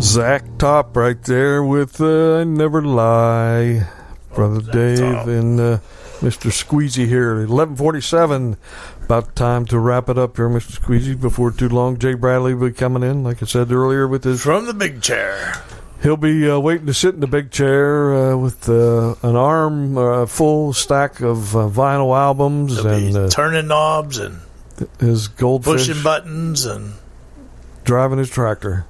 Zach Top right there with I Never Lie. Brother Dave and Mr. Squeezy here. 11:47. About time to wrap it up here, Mr. Squeezy. Before too long, Jay Bradley will be coming in, like I said earlier, with his... From the big chair. He'll be waiting to sit in the big chair with an arm full stack of vinyl albums. He'll and be turning knobs and his goldfish. pushing buttons and... driving his tractor.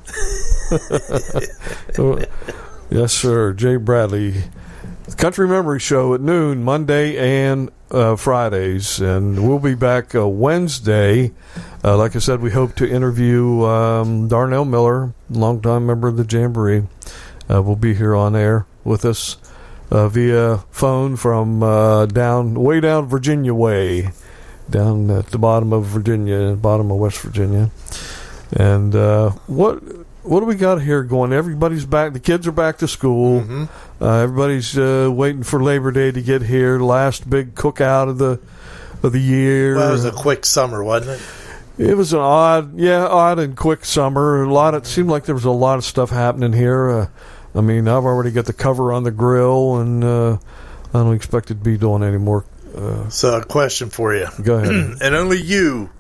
Yes, sir. Jay Bradley. Country Memory Show at noon, Monday and Fridays. And we'll be back Wednesday. Like I said, we hope to interview Darnell Miller, longtime member of the Jamboree. Will be here on air with us via phone from way down Virginia way, down at the bottom of Virginia, bottom of West Virginia. And what do we got here going? Everybody's back. The kids are back to school. Mm-hmm. Everybody's waiting for Labor Day to get here. Last big cookout of the year. Well, it was a quick summer, wasn't it? It was an odd and quick summer. It seemed like there was a lot of stuff happening here. I mean, I've already got the cover on the grill, and I don't expect it to be doing any more. So, a question for you. Go ahead. And only you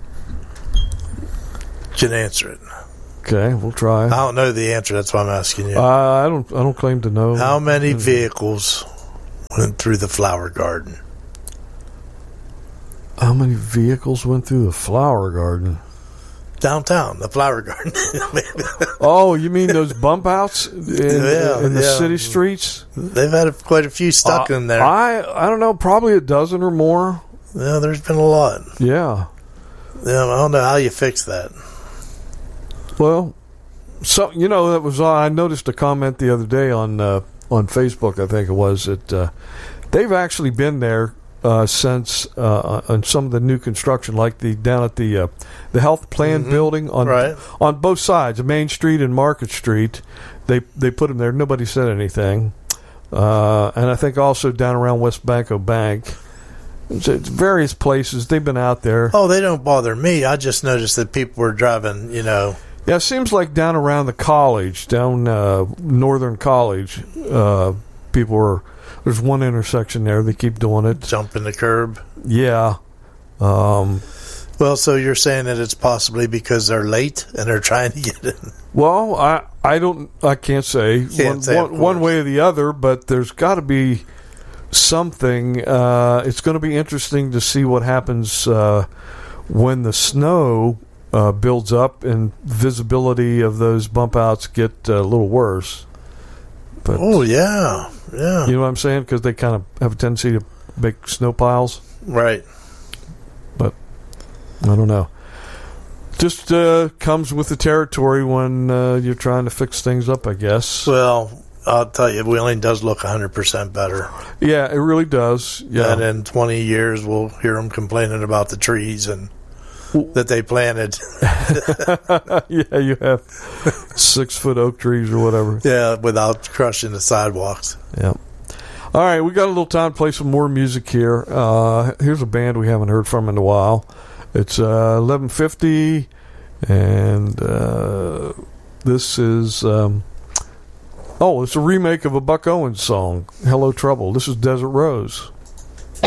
can answer it. Okay, we'll try. I don't know the answer. That's why I'm asking you. I don't claim to know. How many vehicles went through the flower garden? How many vehicles went through the flower garden? Downtown, the flower garden. Oh, you mean those bump outs in the city streets? They've had quite a few stuck in there. I don't know, probably a dozen or more. Yeah, there's been a lot. Yeah. Yeah, I don't know how you fix that. Well, so that was. I noticed a comment the other day on Facebook. I think it was that they've actually been there since on some of the new construction, like down at the health plan building on both sides of Main Street and Market Street. They put them there. Nobody said anything, and I think also down around West Banco Bank. It's various places they've been out there. Oh, they don't bother me. I just noticed that people were driving. Yeah, it seems like down around the college, down Northern College, people were. There's one intersection there. They keep doing it. Jumping the curb. Yeah. Well, so you're saying that it's possibly because they're late and they're trying to get in. Well, I can't say one way or the other, but there's got to be something. It's going to be interesting to see what happens when the snow builds up and visibility of those bump outs get a little worse. But, yeah. You know what I'm saying? Because they kind of have a tendency to make snow piles. Right. But I don't know. Just comes with the territory when you're trying to fix things up, I guess. Well, I'll tell you, Wheeling does look 100% better. Yeah, it really does. Yeah. And in 20 years, we'll hear them complaining about the trees and that they planted. Yeah, you have 6-foot oak trees or whatever. Yeah, without crushing the sidewalks. Yeah. All right, we got a little time to play some more music here. Here's a band we haven't heard from in a while. It's 11:50, and this is it's a remake of a Buck Owens song, "Hello Trouble." This is Desert Rose.